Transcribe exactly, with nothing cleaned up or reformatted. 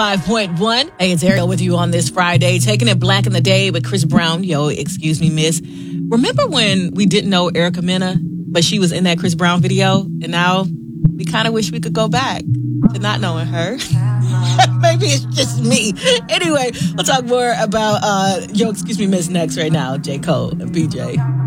five point one. Hey, it's Ariel with you on this Friday, taking it black in the day with Chris Brown. Yo, excuse me, miss. Remember when we didn't know Erica Mena, but she was in that Chris Brown video, and now we kind of wish we could go back to not knowing her. Maybe it's just me. Anyway, we'll talk more about uh, Yo, excuse me, miss next right now. J. Cole and P J.